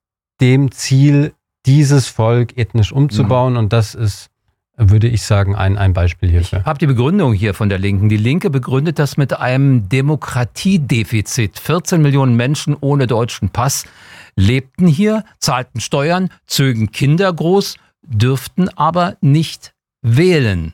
dem Ziel, dieses Volk ethnisch umzubauen. Und das ist, würde ich sagen, ein, ein Beispiel hierfür. Ich habe die Begründung hier von der Linken. Die Linke begründet das mit einem Demokratiedefizit. vierzehn Millionen Menschen ohne deutschen Pass lebten hier, zahlten Steuern, zögen Kinder groß, dürften aber nicht wählen.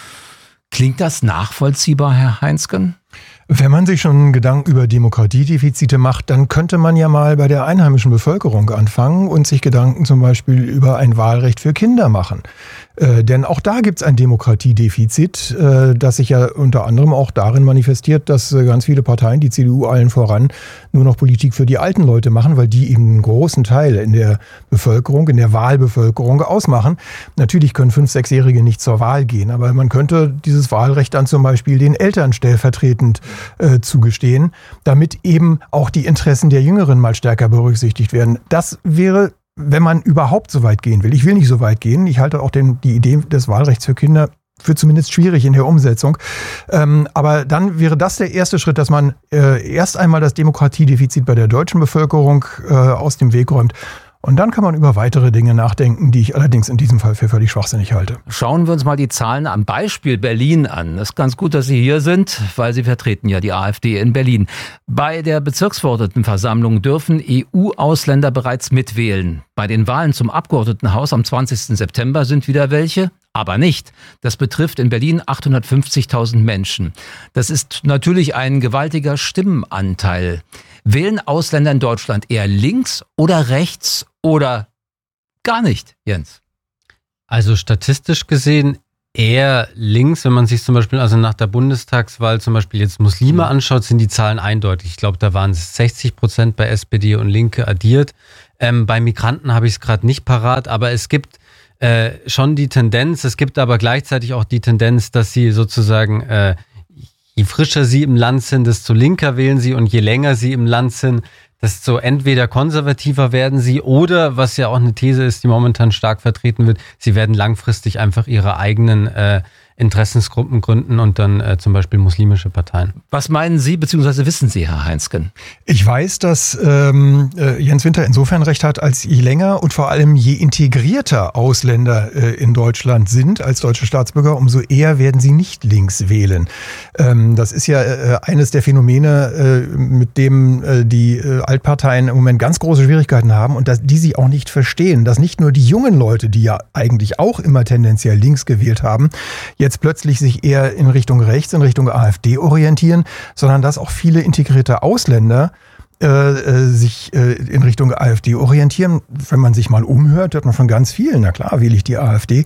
Klingt das nachvollziehbar, Herr Heinsken? Wenn man sich schon Gedanken über Demokratiedefizite macht, dann könnte man ja mal bei der einheimischen Bevölkerung anfangen und sich Gedanken zum Beispiel über ein Wahlrecht für Kinder machen. Äh, denn auch da gibt es ein Demokratiedefizit, äh, das sich ja unter anderem auch darin manifestiert, dass äh, ganz viele Parteien, die C D U allen voran, nur noch Politik für die alten Leute machen, weil die eben einen großen Teil in der Bevölkerung, in der Wahlbevölkerung ausmachen. Natürlich können Fünf-, Sechsjährige nicht zur Wahl gehen, aber man könnte dieses Wahlrecht dann zum Beispiel den Eltern stellvertretend äh, zugestehen, damit eben auch die Interessen der Jüngeren mal stärker berücksichtigt werden. Das wäre, wenn man überhaupt so weit gehen will. Ich will nicht so weit gehen. Ich halte auch den, die Idee des Wahlrechts für Kinder für zumindest schwierig in der Umsetzung. Ähm, aber dann wäre das der erste Schritt, dass man äh, erst einmal das Demokratiedefizit bei der deutschen Bevölkerung äh, aus dem Weg räumt. Und dann kann man über weitere Dinge nachdenken, die ich allerdings in diesem Fall für völlig schwachsinnig halte. Schauen wir uns mal die Zahlen am Beispiel Berlin an. Es ist ganz gut, dass Sie hier sind, weil Sie vertreten ja die AfD in Berlin. Bei der Bezirksverordnetenversammlung dürfen E U-Ausländer bereits mitwählen. Bei den Wahlen zum Abgeordnetenhaus am zwanzigsten September sind wieder welche, aber nicht. Das betrifft in Berlin achthundertfünfzigtausend Menschen. Das ist natürlich ein gewaltiger Stimmenanteil. Wählen Ausländer in Deutschland eher links oder rechts oder gar nicht, Jens? Also statistisch gesehen eher links. Wenn man sich zum Beispiel also nach der Bundestagswahl zum Beispiel jetzt Muslime anschaut, sind die Zahlen eindeutig. Ich glaube, da waren es sechzig Prozent bei S P D und Linke addiert. Ähm, bei Migranten habe ich es gerade nicht parat, aber es gibt äh, schon die Tendenz, es gibt aber gleichzeitig auch die Tendenz, dass sie sozusagen äh, je frischer sie im Land sind, desto linker wählen sie und je länger sie im Land sind, desto entweder konservativer werden sie oder, was ja auch eine These ist, die momentan stark vertreten wird, sie werden langfristig einfach ihre eigenen äh, Interessensgruppen gründen und dann äh, zum Beispiel muslimische Parteien. Was meinen Sie bzw. wissen Sie, Herr Heinsken? Ich weiß, dass ähm, äh, Jens Winter insofern recht hat, als je länger und vor allem je integrierter Ausländer äh, in Deutschland sind als deutsche Staatsbürger, umso eher werden sie nicht links wählen. Ähm, das ist ja äh, eines der Phänomene, äh, mit dem äh, die äh, Altparteien im Moment ganz große Schwierigkeiten haben und dass die sie auch nicht verstehen, dass nicht nur die jungen Leute, die ja eigentlich auch immer tendenziell links gewählt haben, jetzt plötzlich sich eher in Richtung rechts, in Richtung AfD orientieren, sondern dass auch viele integrierte Ausländer äh, sich äh, in Richtung AfD orientieren. Wenn man sich mal umhört, hört man von ganz vielen, na klar, wähle ich die AfD,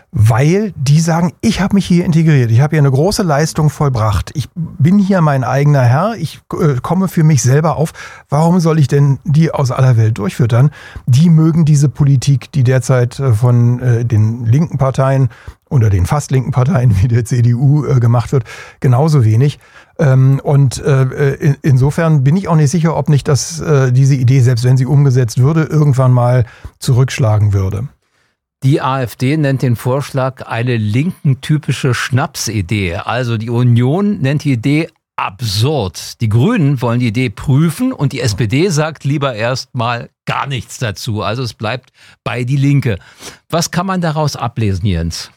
weil die sagen, ich habe mich hier integriert, ich habe hier eine große Leistung vollbracht, ich bin hier mein eigener Herr, ich äh, komme für mich selber auf, warum soll ich denn die aus aller Welt durchfüttern? Die mögen diese Politik, die derzeit äh, von äh, den linken Parteien oder den fast linken Parteien wie der C D U äh, gemacht wird, genauso wenig. Ähm, und äh, in, insofern bin ich auch nicht sicher, ob nicht das, äh, diese Idee, selbst wenn sie umgesetzt würde, irgendwann mal zurückschlagen würde. Die AfD nennt den Vorschlag eine linken-typische Schnapsidee. Also die Union nennt die Idee absurd. Die Grünen wollen die Idee prüfen und die S P D sagt lieber erstmal gar nichts dazu. Also es bleibt bei die Linke. Was kann man daraus ablesen, Jens?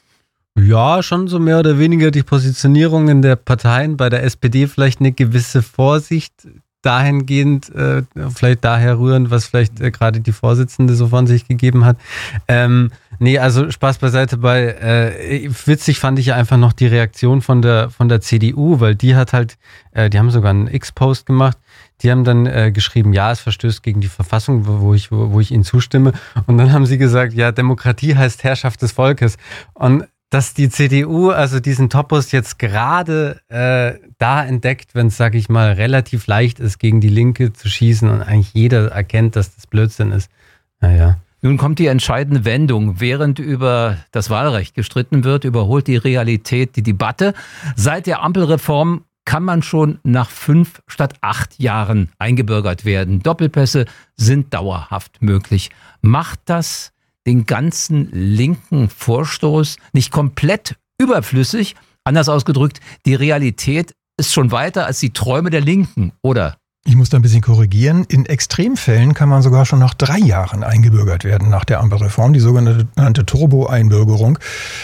Ja, schon so mehr oder weniger die Positionierungen der Parteien. Bei der S P D vielleicht eine gewisse Vorsicht dahingehend, äh, vielleicht daher rührend, was vielleicht äh, gerade die Vorsitzende so von sich gegeben hat. Ähm, nee, also Spaß beiseite. Bei äh, witzig fand ich ja einfach noch die Reaktion von der von der C D U, weil die hat halt, äh, die haben sogar einen X-Post gemacht. Die haben dann äh, geschrieben, ja, es verstößt gegen die Verfassung, wo, wo ich wo, wo ich ihnen zustimme. Und dann haben sie gesagt, ja, Demokratie heißt Herrschaft des Volkes. Und dass die C D U also diesen Topos jetzt gerade äh, da entdeckt, wenn es, sag ich mal, relativ leicht ist, gegen die Linke zu schießen und eigentlich jeder erkennt, dass das Blödsinn ist. Naja. Nun kommt die entscheidende Wendung. Während über das Wahlrecht gestritten wird, überholt die Realität die Debatte. Seit der Ampelreform kann man schon nach fünf statt acht Jahren eingebürgert werden. Doppelpässe sind dauerhaft möglich. Macht das den ganzen linken Vorstoß nicht komplett überflüssig? Anders ausgedrückt, die Realität ist schon weiter als die Träume der Linken, oder? Ich muss da ein bisschen korrigieren. In Extremfällen kann man sogar schon nach drei Jahren eingebürgert werden nach der Ampelreform, die sogenannte Turbo-Einbürgerung.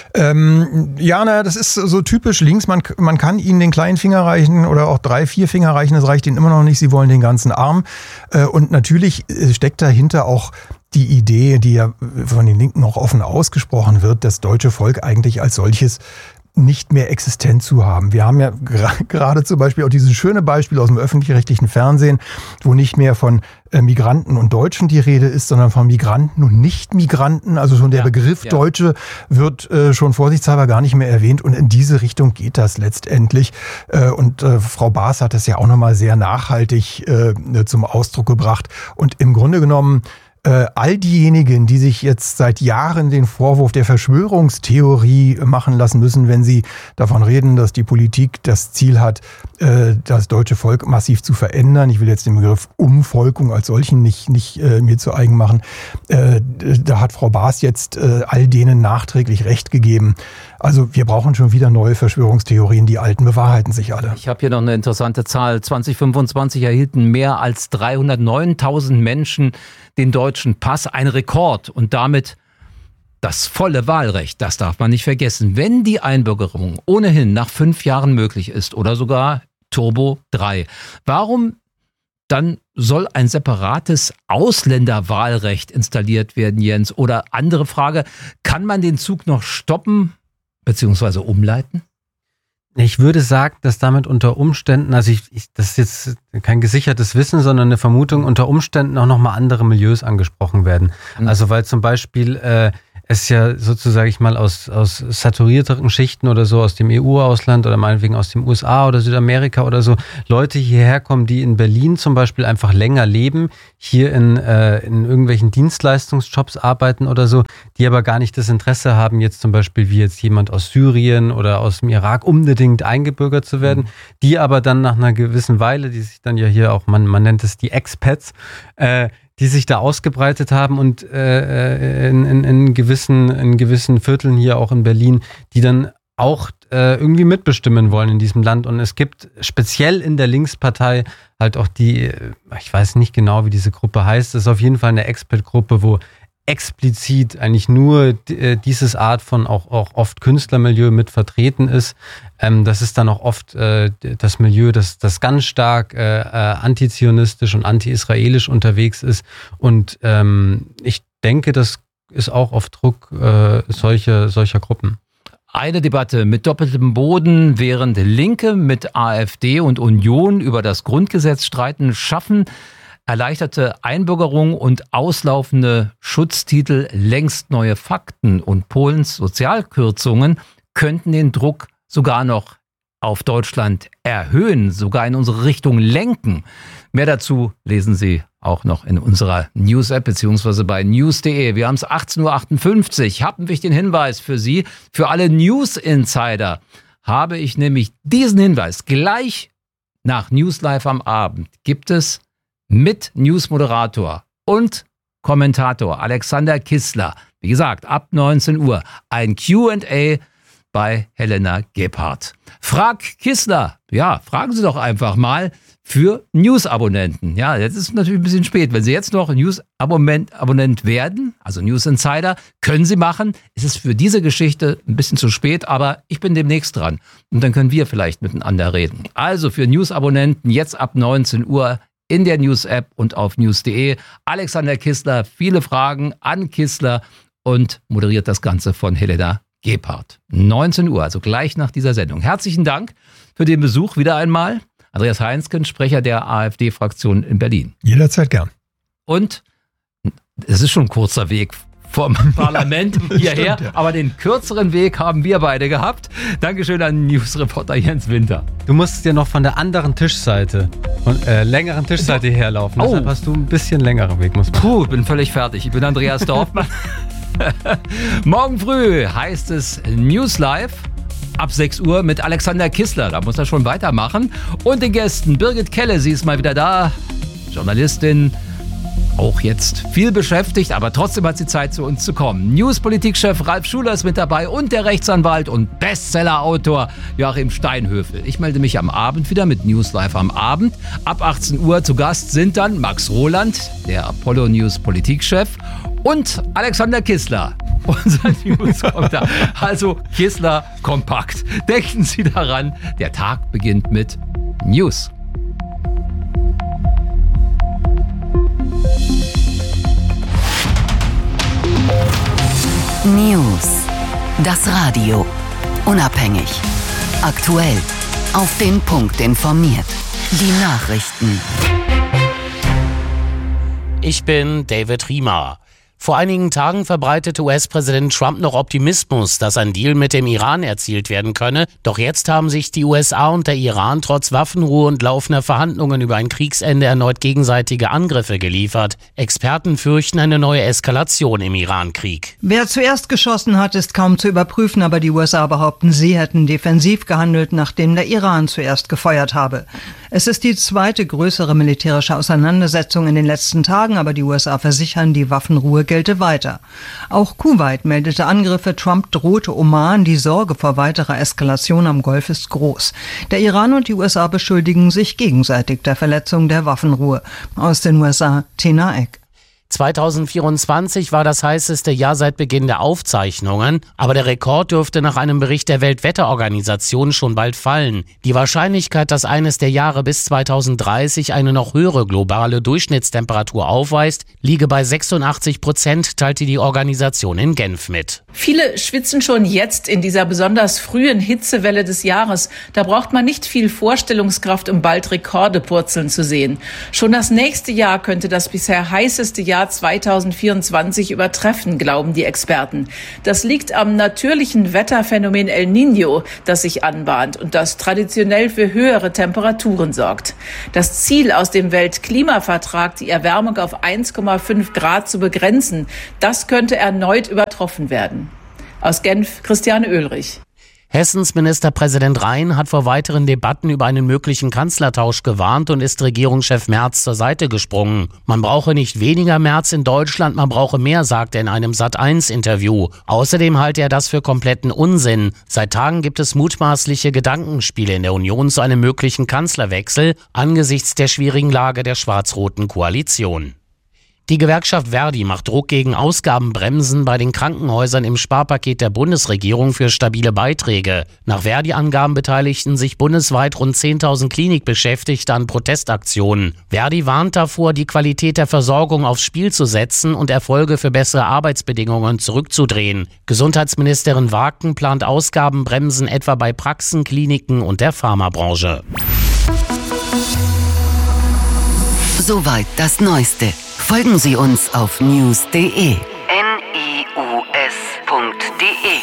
Ähm, ja, na, das ist so typisch links. Man, man kann ihnen den kleinen Finger reichen oder auch drei, vier Finger reichen. Das reicht ihnen immer noch nicht. Sie wollen den ganzen Arm. Äh, und natürlich steckt dahinter auch die Idee, die ja von den Linken auch offen ausgesprochen wird, das deutsche Volk eigentlich als solches nicht mehr existent zu haben. Wir haben ja gerade zum Beispiel auch dieses schöne Beispiel aus dem öffentlich-rechtlichen Fernsehen, wo nicht mehr von äh, Migranten und Deutschen die Rede ist, sondern von Migranten und Nicht-Migranten. Also schon der ja, Begriff ja. Deutsche wird äh, schon vorsichtshalber gar nicht mehr erwähnt und in diese Richtung geht das letztendlich. Äh, und äh, Frau Baas hat das ja auch nochmal sehr nachhaltig äh, zum Ausdruck gebracht und im Grunde genommen Äh, all diejenigen, die sich jetzt seit Jahren den Vorwurf der Verschwörungstheorie machen lassen müssen, wenn sie davon reden, dass die Politik das Ziel hat, äh, das deutsche Volk massiv zu verändern. Ich will jetzt den Begriff Umvolkung als solchen nicht, nicht äh, mir zu eigen machen. Äh, da hat Frau Baas jetzt äh, all denen nachträglich Recht gegeben. Also wir brauchen schon wieder neue Verschwörungstheorien. Die alten bewahrheiten sich alle. Ich habe hier noch eine interessante Zahl. zwanzig fünfundzwanzig erhielten mehr als dreihundertneuntausend Menschen den deutschen Pass, ein Rekord und damit das volle Wahlrecht. Das darf man nicht vergessen. Wenn die Einbürgerung ohnehin nach fünf Jahren möglich ist oder sogar Turbo drei, warum dann soll ein separates Ausländerwahlrecht installiert werden, Jens? Oder andere Frage, kann man den Zug noch stoppen bzw. umleiten? Ich würde sagen, dass damit unter Umständen, also ich, ich, das ist jetzt kein gesichertes Wissen, sondern eine Vermutung, unter Umständen auch nochmal andere Milieus angesprochen werden. Mhm. Also weil zum Beispiel äh, es ja sozusagen, sage ich mal, aus, aus saturierteren Schichten oder so, aus dem E U-Ausland oder meinetwegen aus dem U S A oder Südamerika oder so, Leute hierher kommen, die in Berlin zum Beispiel einfach länger leben, hier in, äh, in irgendwelchen Dienstleistungsjobs arbeiten oder so, die aber gar nicht das Interesse haben, jetzt zum Beispiel wie jetzt jemand aus Syrien oder aus dem Irak unbedingt eingebürgert zu werden, mhm. die aber dann nach einer gewissen Weile, die sich dann ja hier auch, man, man nennt es die Expats, äh, die sich da ausgebreitet haben und äh, in, in, in, gewissen, in gewissen Vierteln hier auch in Berlin, die dann auch äh, irgendwie mitbestimmen wollen in diesem Land. Und es gibt speziell in der Linkspartei halt auch die, ich weiß nicht genau, wie diese Gruppe heißt, das ist auf jeden Fall eine Expert-Gruppe, wo explizit eigentlich nur dieses Art von auch, auch oft Künstlermilieu mit vertreten ist. Ähm, das ist dann auch oft äh, das Milieu, das, das ganz stark äh, antizionistisch und anti-israelisch unterwegs ist. Und ähm, ich denke, das ist auch auf Druck äh, solche, solcher Gruppen. Eine Debatte mit doppeltem Boden, während Linke mit AfD und Union über das Grundgesetz streiten, schaffen erleichterte Einbürgerung und auslaufende Schutztitel längst neue Fakten, und Polens Sozialkürzungen könnten den Druck sogar noch auf Deutschland erhöhen, sogar in unsere Richtung lenken. Mehr dazu lesen Sie auch noch in unserer News-App beziehungsweise bei news punkt de. Wir haben es achtzehn Uhr achtundfünfzig. Haben einen wichtigen Hinweis für Sie. Für alle News-Insider habe ich nämlich diesen Hinweis. Gleich nach News Live am Abend gibt es mit News-Moderator und Kommentator Alexander Kissler, wie gesagt, ab neunzehn Uhr, ein Q und A bei Helena Gebhardt. Frag Kissler, ja, fragen Sie doch einfach mal für News-Abonnenten. Ja, jetzt ist es natürlich ein bisschen spät. Wenn Sie jetzt noch News-Abonnent werden, also News-Insider, können Sie machen. Es ist für diese Geschichte ein bisschen zu spät, aber ich bin demnächst dran. Und dann können wir vielleicht miteinander reden. Also für News-Abonnenten jetzt ab neunzehn Uhr in der News-App und auf news punkt de. Alexander Kissler, viele Fragen an Kissler und moderiert das Ganze von Helena Gebhardt. neunzehn Uhr, also gleich nach dieser Sendung. Herzlichen Dank für den Besuch wieder einmal. Andreas Heinsken, Sprecher der AfD-Fraktion in Berlin. Jederzeit gern. Und es ist schon ein kurzer Weg vom Parlament ja, hierher, stimmt, ja. Aber den kürzeren Weg haben wir beide gehabt. Dankeschön an Newsreporter Jens Winter. Du musst ja noch von der anderen Tischseite, von äh, längeren Tischseite herlaufen. Oh. Deshalb hast du ein bisschen längeren Weg, muss man Puh, ich bin völlig fertig. Ich bin Andreas Dorfmann. Morgen früh heißt es News Live ab sechs Uhr mit Alexander Kissler. Da muss er schon weitermachen. Und den Gästen Birgit Kelle, sie ist mal wieder da. Journalistin, auch jetzt viel beschäftigt, aber trotzdem hat sie Zeit, zu uns zu kommen. News-Politikchef Ralf Schuler ist mit dabei und der Rechtsanwalt und Bestseller-Autor Joachim Steinhöfel. Ich melde mich am Abend wieder mit News Live am Abend. Ab achtzehn Uhr zu Gast sind dann Max Roland, der Apollo News Politikchef, und Alexander Kissler, unser News-Reporter. Also Kissler kompakt. Denken Sie daran, der Tag beginnt mit News. News. Das Radio. Unabhängig. Aktuell. Auf den Punkt informiert. Die Nachrichten. Ich bin David Riemer. Vor einigen Tagen verbreitete U S-Präsident Trump noch Optimismus, dass ein Deal mit dem Iran erzielt werden könne. Doch jetzt haben sich die U S A und der Iran trotz Waffenruhe und laufender Verhandlungen über ein Kriegsende erneut gegenseitige Angriffe geliefert. Experten fürchten eine neue Eskalation im Iran-Krieg. Wer zuerst geschossen hat, ist kaum zu überprüfen, aber die U S A behaupten, sie hätten defensiv gehandelt, nachdem der Iran zuerst gefeuert habe. Es ist die zweite größere militärische Auseinandersetzung in den letzten Tagen, aber die U S A versichern, die Waffenruhe gelte weiter. Auch Kuwait meldete Angriffe, Trump drohte Oman, die Sorge vor weiterer Eskalation am Golf ist groß. Der Iran und die U S A beschuldigen sich gegenseitig der Verletzung der Waffenruhe. Aus den U S A, Tina Eck. zweitausendvierundzwanzig war das heißeste Jahr seit Beginn der Aufzeichnungen, aber der Rekord dürfte nach einem Bericht der Weltwetterorganisation schon bald fallen. Die Wahrscheinlichkeit, dass eines der Jahre bis zweitausenddreißig eine noch höhere globale Durchschnittstemperatur aufweist, liege bei sechsundachtzig Prozent, teilte die Organisation in Genf mit. Viele schwitzen schon jetzt in dieser besonders frühen Hitzewelle des Jahres. Da braucht man nicht viel Vorstellungskraft, um bald Rekorde purzeln zu sehen. Schon das nächste Jahr könnte das bisher heißeste Jahr zweitausendvierundzwanzig übertreffen, glauben die Experten. Das liegt am natürlichen Wetterphänomen El Niño, das sich anbahnt und das traditionell für höhere Temperaturen sorgt. Das Ziel aus dem Weltklimavertrag, die Erwärmung auf eins Komma fünf Grad zu begrenzen, das könnte erneut übertroffen werden. Aus Genf, Christiane Oehlrich. Hessens Ministerpräsident Rhein hat vor weiteren Debatten über einen möglichen Kanzlertausch gewarnt und ist Regierungschef Merz zur Seite gesprungen. Man brauche nicht weniger Merz in Deutschland, man brauche mehr, sagt er in einem Sat eins Interview. Außerdem halte er das für kompletten Unsinn. Seit Tagen gibt es mutmaßliche Gedankenspiele in der Union zu einem möglichen Kanzlerwechsel angesichts der schwierigen Lage der schwarz-roten Koalition. Die Gewerkschaft Verdi macht Druck gegen Ausgabenbremsen bei den Krankenhäusern im Sparpaket der Bundesregierung für stabile Beiträge. Nach Verdi-Angaben beteiligten sich bundesweit rund zehntausend Klinikbeschäftigte an Protestaktionen. Verdi warnt davor, die Qualität der Versorgung aufs Spiel zu setzen und Erfolge für bessere Arbeitsbedingungen zurückzudrehen. Gesundheitsministerin Wagen plant Ausgabenbremsen etwa bei Praxen, Kliniken und der Pharmabranche. Soweit das Neueste. Folgen Sie uns auf news punkt de. N I U S punkt de.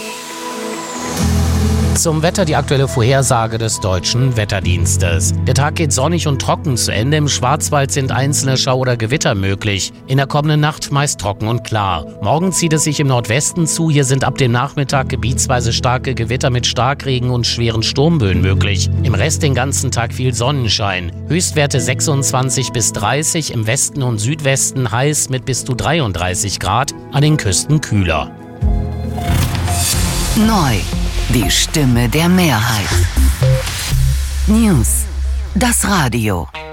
Zum Wetter die aktuelle Vorhersage des Deutschen Wetterdienstes. Der Tag geht sonnig und trocken zu Ende. Im Schwarzwald sind einzelne Schau- oder Gewitter möglich. In der kommenden Nacht meist trocken und klar. Morgen zieht es sich im Nordwesten zu. Hier sind ab dem Nachmittag gebietsweise starke Gewitter mit Starkregen und schweren Sturmböen möglich. Im Rest den ganzen Tag viel Sonnenschein. Höchstwerte sechsundzwanzig bis dreißig, im Westen und Südwesten heiß mit bis zu dreiunddreißig Grad, an den Küsten kühler. Neu. Die Stimme der Mehrheit. News. Das Radio.